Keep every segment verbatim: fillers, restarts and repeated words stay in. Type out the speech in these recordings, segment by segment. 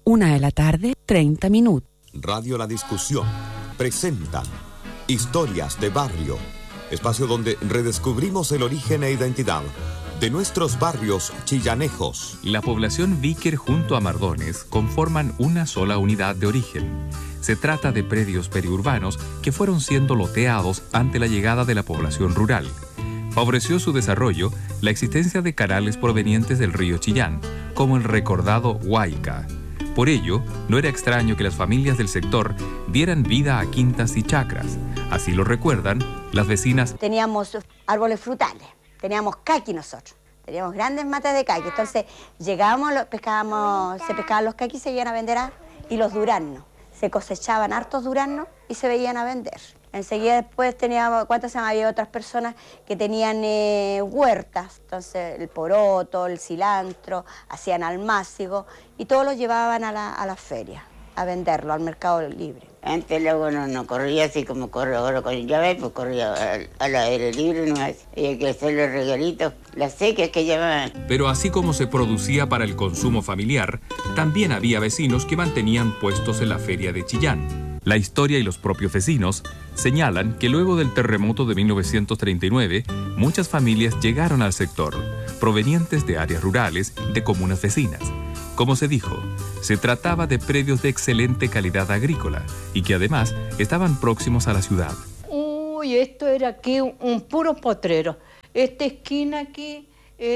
Una de la tarde, treinta minutos. Radio La Discusión presenta Historias de Barrio, espacio donde redescubrimos el origen e identidad de nuestros barrios chillanejos. La población Víquer junto a Mardones conforman una sola unidad de origen. Se trata de predios periurbanos que fueron siendo loteados ante la llegada de la población rural. Favoreció su desarrollo la existencia de canales provenientes del río Chillán, como el recordado Huayca. Por ello, no era extraño que las familias del sector dieran vida a quintas y chacras. Así lo recuerdan las vecinas. Teníamos árboles frutales, teníamos caqui nosotros, teníamos grandes matas de caqui. Entonces llegábamos, pescábamos, se pescaban los caquis y se iban a vender a, y los duraznos. Se cosechaban hartos duraznos y se veían a vender. Enseguida después teníamos, ¿cuántas se llama? Había otras personas que tenían eh, huertas, entonces el poroto, el cilantro, hacían almácigo y todos los llevaban a la, a la feria, a venderlo, al mercado libre. Antes luego no, no corría así como corre ahora con llave, pues corría al, al aire libre, no es. Y hay que hacer los regalitos, las sequías que llamaban. Pero así como se producía para el consumo familiar, también había vecinos que mantenían puestos en la feria de Chillán. La historia y los propios vecinos señalan que luego del terremoto de mil novecientos treinta y nueve, muchas familias llegaron al sector, provenientes de áreas rurales, de comunas vecinas. Como se dijo, se trataba de predios de excelente calidad agrícola y que además estaban próximos a la ciudad. Uy, esto era aquí un, un puro potrero. Esta esquina aquí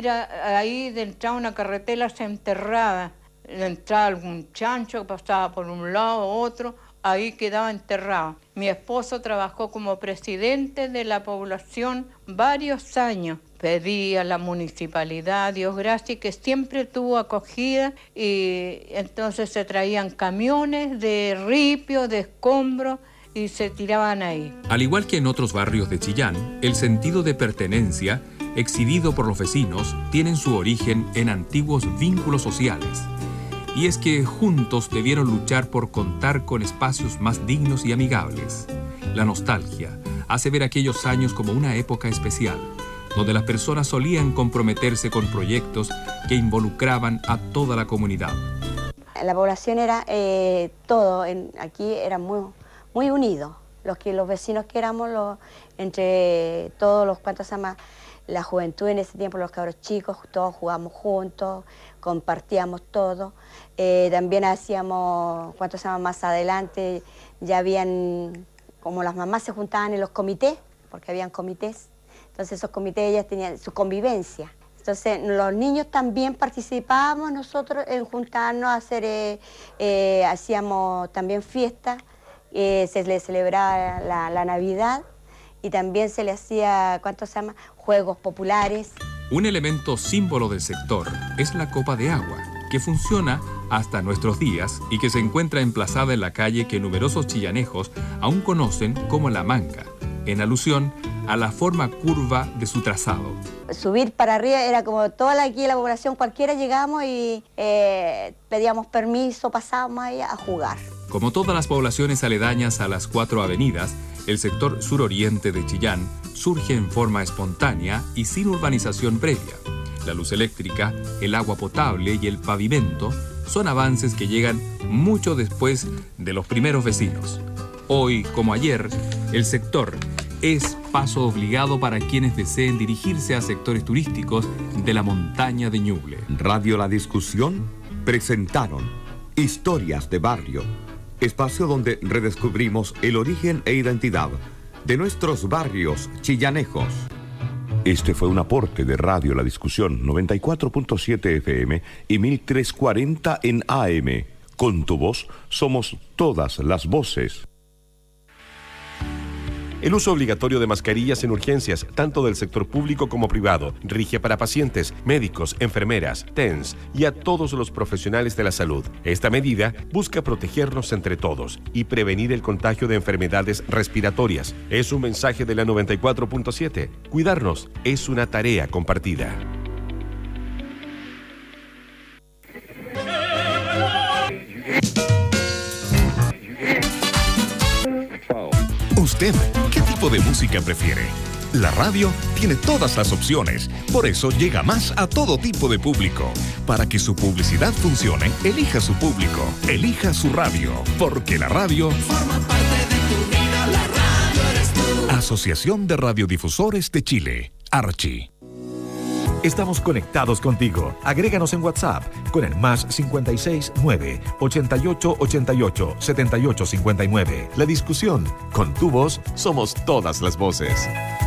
era ahí de entrar una carretera, se enterraba. Entraba algún chancho que pasaba por un lado o otro, ahí quedaba enterrado. Mi esposo trabajó como presidente de la población varios años. Pedí a la municipalidad, Dios gracias, que siempre tuvo acogida y entonces se traían camiones de ripio, de escombros y se tiraban ahí. Al igual que en otros barrios de Chillán, el sentido de pertenencia, exhibido por los vecinos, tiene su origen en antiguos vínculos sociales. Y es que juntos debieron luchar por contar con espacios más dignos y amigables. La nostalgia hace ver aquellos años como una época especial, donde las personas solían comprometerse con proyectos que involucraban a toda la comunidad. La población era eh, todo, en, aquí era muy, muy unido. Los, que, los vecinos que éramos, los, entre todos los cuantos se llama, la juventud en ese tiempo, los cabros chicos, todos jugábamos juntos, compartíamos todo. Eh, también hacíamos, ¿cuántos se llama? Más adelante ya habían, como las mamás se juntaban en los comités, porque habían comités, entonces esos comités ellas tenían su convivencia. Entonces los niños también participábamos nosotros en juntarnos a hacer, eh, eh, hacíamos también fiestas, eh, se le celebraba la, la Navidad y también se le hacía, ¿cuántos se llama? Juegos populares. Un elemento símbolo del sector es la copa de agua, que funciona hasta nuestros días y que se encuentra emplazada en la calle que numerosos chillanejos aún conocen como La Manga, en alusión a la forma curva de su trazado. Subir para arriba era como toda la, aquí la población, cualquiera llegamos y eh, pedíamos permiso, pasábamos ahí a jugar. Como todas las poblaciones aledañas a las cuatro avenidas, el sector suroriente de Chillán surge en forma espontánea y sin urbanización previa. La luz eléctrica, el agua potable y el pavimento son avances que llegan mucho después de los primeros vecinos. Hoy, como ayer, el sector es paso obligado para quienes deseen dirigirse a sectores turísticos de la montaña de Ñuble. Radio La Discusión presentaron Historias de Barrio, espacio donde redescubrimos el origen e identidad de nuestros barrios chillanejos. Este fue un aporte de Radio La Discusión noventa y cuatro punto siete F M y mil trescientos cuarenta en A M. Con tu voz somos todas las voces. El uso obligatorio de mascarillas en urgencias, tanto del sector público como privado, rige para pacientes, médicos, enfermeras, T E N S y a todos los profesionales de la salud. Esta medida busca protegernos entre todos y prevenir el contagio de enfermedades respiratorias. Es un mensaje de la noventa y cuatro punto siete. Cuidarnos es una tarea compartida. ¿Usted qué tipo de música prefiere? La radio tiene todas las opciones, por eso llega más a todo tipo de público. Para que su publicidad funcione, elija su público, elija su radio, porque la radio forma parte de tu vida, la radio eres tú. Asociación de Radiodifusores de Chile, Archi. Estamos conectados contigo. Agréganos en WhatsApp con el más cincuenta y seis nueve, ochenta y ocho ochenta y ocho, setenta y ocho cincuenta y nueve. La discusión, con tu voz, somos todas las voces.